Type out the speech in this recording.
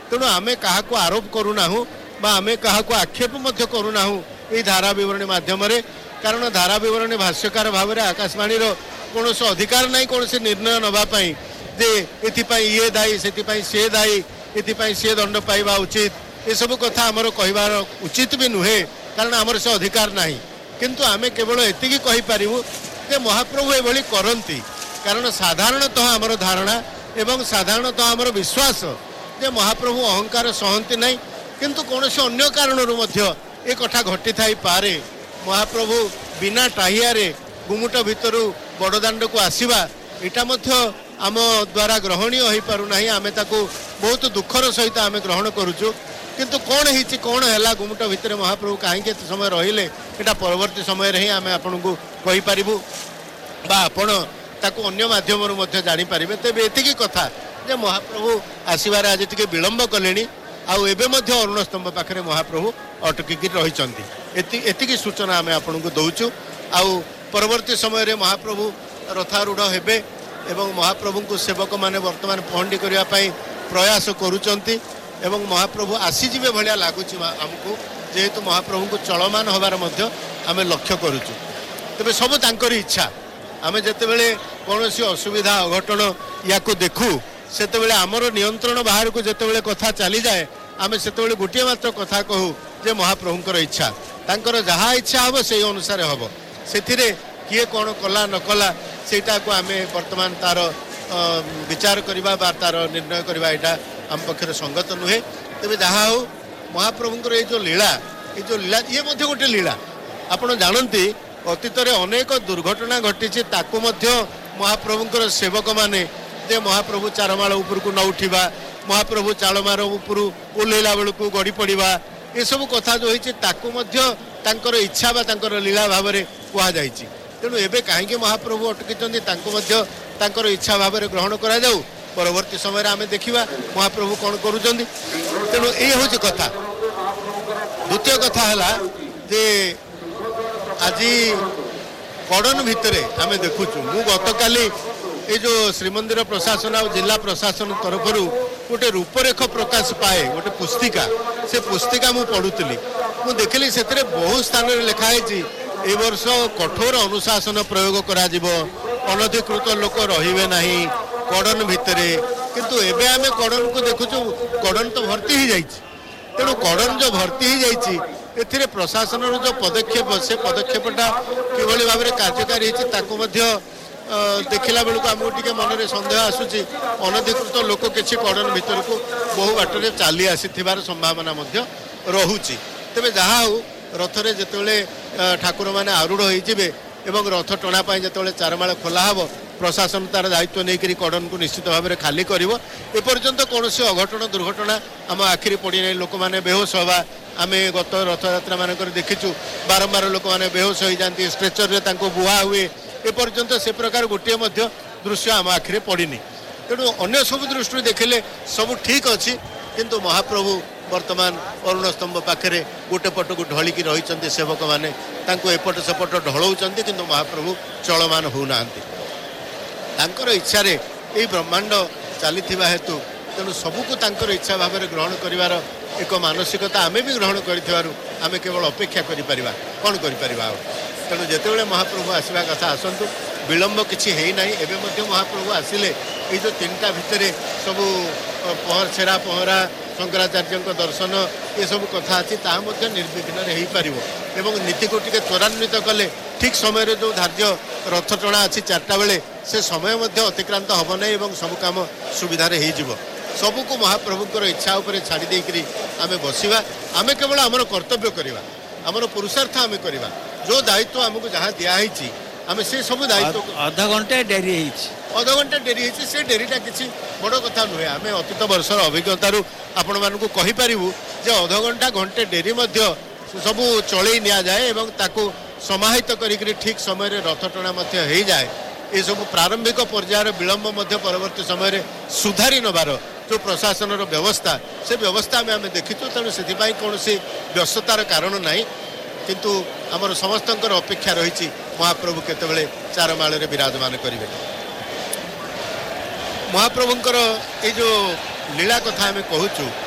तेणु आमे काहाको आरोप करूनाहु बा आमे काहाको आक्षेप मध्य करूनाहु ए धारा विवरणी माध्यम रे कारण धारा विवरणी भाष्यकार भाव में आकाशवाणी कौन अधिकार नहीं कौन निर्णय नवा जे एथिपाई ये दायी से दायी एथिपाई से दंड पाइबा उचित ये सब कथा आमर कहबार उचित भी नुहे कारण आमर से अधिकार नहीं किंतु आमे केवल एतिकी कहि पारिबु जे महाप्रभु एभली करंती कारण साधारणतः आमर धारणा एवं साधारणतः आमर विश्वास जे महाप्रभु अहंकार सहंती नहीं किंतु कौन से अन्य कारणरू मध्य ए कथा घटी थाई पारे महाप्रभु बिना टाहियारे गुमुट भितरू बड़दाण्ड को आसवा यहाँ आम द्वारा ग्रहणीय हो पारना आम बहुत दुखर सहित आम ग्रहण करुचु किंतु कौन है कौन है गुमुट भितर महाप्रभु कहीं समय रहिले यहाँ परवर्ती समय रे आम आपन को कहीपरू बा आपण ताकू अन्य मध्यम जापर तेज एति कथा जे महाप्रभु आसबार आज टे विलंब कले अरुण स्तंभ पाखे महाप्रभु अटकिकी रही एति सूचना आम आपन को दौचु आउ परवर्ती समय महाप्रभु रथारूढ़ हेबे एवं महाप्रभु को सेवक माने वर्तमान पहंडी करने प्रयास करुचंती एवं महाप्रभु आसीजिबे भलिया लागुच आमको जेहेतु महाप्रभु को चलमान होबार मध्य आमे लक्ष्य करुचु तबे सब तांकर इच्छा आमे जेतेबेले कोनोसी असुविधा अघटन याको देखु सेतेबेले आमर नियंत्रण बाहर को जेतेबेले कथा चली जाए आमे सेतेबेले गोटे मात्र कथा कहू जे महाप्रभुंकर इच्छा तांकर जहा इच्छा हबो सेही अनुसार हबो सेथिरे किए कौन कला न कला सेटा को आमे वर्तमान तार विचार करबा बा तार निर्णय करबा एटा आम पक्षर संगत नुहे तेबे जहा हो महाप्रभुंकर ये जो लीला ये मध्य गोटे लीला आपण जानती अतीत रे अनेक दुर्घटना घटी ताकू मध्य महाप्रभुंकर सेवक माने जे महाप्रभु चारमाळ ऊपर को न उठिबा महाप्रभु चालमार ऊपर ओल्लेला बेलू गड़ी पड़वा ये सब कथा जो होती ताकू मध्य तांकर इच्छा बा तांकर लीला भाव में कह जाइए तेणु एबे कहीं महाप्रभु अटकी तांकर इच्छा भाव में ग्रहण करा जाऊ परवर्ती समय आम देखा महाप्रभु कौन करुँच तेणु ये हूँ कथा द्वितीय कथा है जे आज कड़न भितर आम देखुचु मु गतकाली ये जो श्रीमंदिर प्रशासन और जिला प्रशासन तरफ गोटे रूपरेख प्रकाश पाए गोटे पुस्तिका से पुस्तिका मु पढ़ुली मु देखिली से बहुत स्थान लिखाई ए वर्ष कठोर अनुशासन प्रयोग करा अनधिकृत लोक रहिबे नहीं कड़न भितर किंतु एबे आमे कड़न को देखुचु कड़न तो भर्ती ही जाइछि तेणु कड़न जो भर्ती ही जाइछि एथिरे प्रशासन जो पदक्षेप से पदक्षेपटा किभली भाव में कार्यकारी ताकू मध्य देखला बेलू आमको टे मन में सन्देह आसूची अनधिकृत लोक किसी कड़न भितर को बहु बाटर चली आसी संभावना रोचे तेरे जहाँ हो रथरे जिते ठाकुर मैंने आरूढ़ होइजिबे एवं रथ टणापाई जिते चारमाळ खोला हब प्रशासन तार दायित्व नहीं कड़न को निश्चित भाव में खाली कर एपर्यंत कौन से अघटन दुर्घटना आम आखिरी पड़ी नहीं लोक मैंने बेहोश हवा आम गत रथयात्रा मानक देखीचु बारंबार लोक मैंने बेहोश हो जाती स्ट्रेचर रे बुहा हुए एपर्यंत से प्रकार गोटे दृश्य आम आखिरी पड़नी तेणु अन्य सब दृष्टि देखिले सब ठीक अच्छी किंतु महाप्रभु वर्तमान अरुण स्तंभ पाखे गोटे पट को ढलिकी रही सेवक मैंने एपट सेपट ढलाऊँच किंतु महाप्रभु चलमान होना इच्छा ये ब्रह्मांड चली हेतु तेणु सबको तांकर इच्छा भाव में ग्रहण कर एक मानसिकता आमे भी ग्रहण करें केवल अपेक्षा करिपरिबा कौन करिपरिबा तेणु जितेबाला महाप्रभु आसवा कथा आसतु विलंब किसी है ना एवं महाप्रभु आसिले ये जो तीनटा भितर सब छेरा पहरा शंकराचार्य दर्शन ये सब कथा अच्छी ताहा निर्विघ्न हो पार एवं नीति को टी त्वरान्वित कले ठीक समय जो धार्य रथ टणा अच्छी 4टा बेले से समय अतिक्रांत हम ना सब कम सुविधा हो सबको महाप्रभुंर इच्छा उपर छाड़ी देकरी आम बसवा आम केवल आमर कर्तव्य करवा आमर पुरुषार्थ आम करवा जो दायित्व आमको जहाँ दिखाई आम से सब दायित्व अध घंटे डेरी से डेरीटा किसी बड़ कथा नुहे आम अतीत वर्षर अभिज्ञतारू आपण मानू कहीपरू जे अध घंटा घंटे डेरी सब चलई नि जाए एवं ताकू समाहित करी ठीक समय रथ टणा हो जाए ये सब प्रारंभिक पर्यायर विलंब परवर्ती समय सुधारी नबार जो प्रशासन व्यवस्था से व्यवस्था आम देखीचु तेणु से कौन व्यस्ततार कारण ना किंतु आमर समस्त अपेक्षा रही महाप्रभु केतबेले चारमाळ विराजमान करेंगे महाप्रभुंकर ये जो लीला कथा आम कहूँ